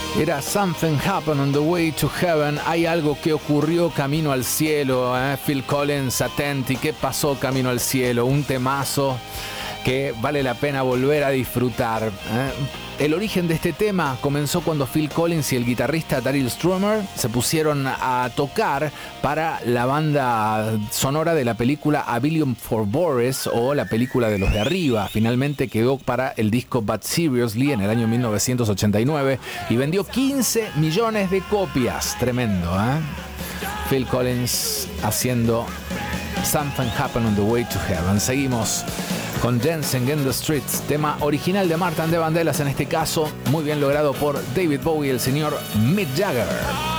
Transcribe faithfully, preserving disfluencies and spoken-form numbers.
Era Something Happened on the Way to Heaven. Hay algo que ocurrió camino al cielo. ¿eh? Phil Collins, atenti. ¿Qué pasó camino al cielo? Un temazo que vale la pena volver a disfrutar. ¿eh? El origen de este tema comenzó cuando Phil Collins y el guitarrista Daryl Strummer se pusieron a tocar para la banda sonora de la película A Billion for Boris, o la película de los de arriba. Finalmente quedó para el disco But Seriously en el año mil novecientos ochenta y nueve y vendió quince millones de copias. Tremendo, ¿eh? Phil Collins haciendo Something Happened on the Way to Heaven. Seguimos con Dancing in the Streets, tema original de Martin de Vandellas, en este caso muy bien logrado por David Bowie y el señor Mick Jagger.